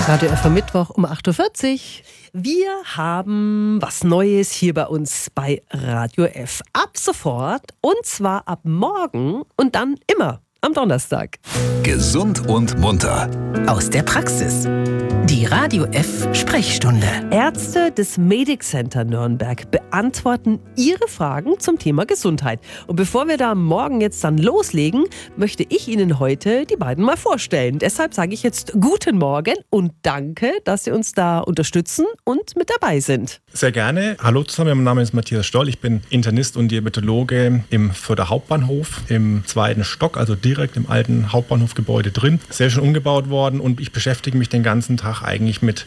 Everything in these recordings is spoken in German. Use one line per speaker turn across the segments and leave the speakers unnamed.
Radio F am Mittwoch um 8.40 Uhr. Wir haben was Neues hier bei uns bei Radio F. Ab sofort und zwar ab morgen und dann immer am Donnerstag.
Gesund und munter.
Aus der Praxis. Die Radio F Sprechstunde.
Ärzte des Medic Center Nürnberg beantworten Ihre Fragen zum Thema Gesundheit. Und bevor wir da morgen jetzt dann loslegen, möchte ich Ihnen heute die beiden mal vorstellen. Deshalb sage ich jetzt guten Morgen und danke, dass Sie uns da unterstützen und mit dabei sind.
Sehr gerne. Hallo zusammen, mein Name ist Matthias Stoll. Ich bin Internist und Diabetologe im Fürther Hauptbahnhof im 2. Stock, also direkt im alten Hauptbahnhofgebäude drin. Sehr schön umgebaut worden und ich beschäftige mich den ganzen Tag eigentlich mit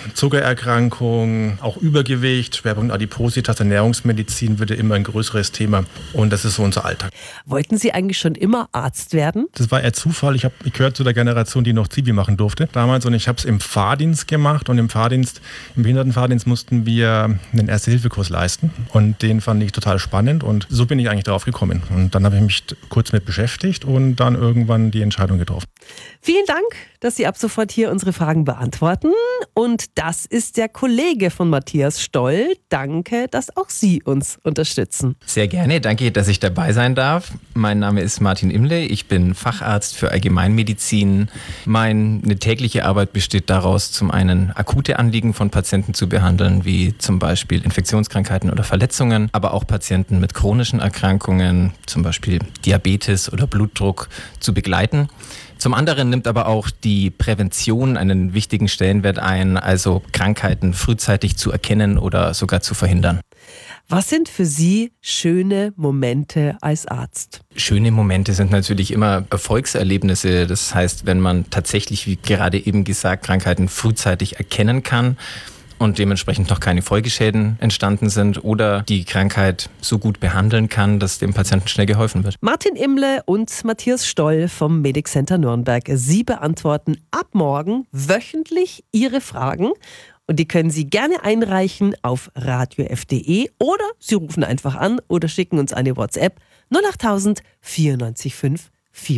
Zuckererkrankungen, auch Übergewicht, Schwerpunkt Adipositas, Ernährungsmedizin wird ja immer ein größeres Thema und das ist so unser Alltag.
Wollten Sie eigentlich schon immer Arzt werden?
Das war eher Zufall. Ich gehöre zu der Generation, die noch Zivi machen durfte damals und ich habe es im Fahrdienst gemacht und im Behindertenfahrdienst mussten wir einen Erste-Hilfe-Kurs leisten und den fand ich total spannend und so bin ich eigentlich drauf gekommen. Und dann habe ich mich kurz mit beschäftigt und dann irgendwann die Entscheidung getroffen.
Vielen Dank, dass Sie ab sofort hier unsere Fragen beantworten. Und das ist der Kollege von Matthias Stoll. Danke, dass auch Sie uns unterstützen.
Sehr gerne, danke, dass ich dabei sein darf. Mein Name ist Martin Imle, ich bin Facharzt für Allgemeinmedizin. Meine tägliche Arbeit besteht daraus, zum einen akute Anliegen von Patienten zu behandeln, wie zum Beispiel Infektionskrankheiten oder Verletzungen, aber auch Patienten mit chronischen Erkrankungen, zum Beispiel Diabetes oder Blutdruck, zu begleiten. Zum anderen nimmt aber auch die Prävention einen wichtigen Stellenwert ein, also Krankheiten frühzeitig zu erkennen oder sogar zu verhindern.
Was sind für Sie schöne Momente als Arzt?
Schöne Momente sind natürlich immer Erfolgserlebnisse. Das heißt, wenn man tatsächlich, wie gerade eben gesagt, Krankheiten frühzeitig erkennen kann und dementsprechend noch keine Folgeschäden entstanden sind oder die Krankheit so gut behandeln kann, dass dem Patienten schnell geholfen wird.
Martin Imle und Matthias Stoll vom Medic Center Nürnberg. Sie beantworten ab morgen wöchentlich Ihre Fragen und die können Sie gerne einreichen auf radiof.de oder Sie rufen einfach an oder schicken uns eine WhatsApp 08000 94 5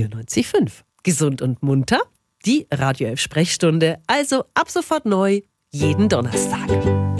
94 5. Gesund und munter, die Radio F Sprechstunde, also ab sofort neu. Jeden Donnerstag.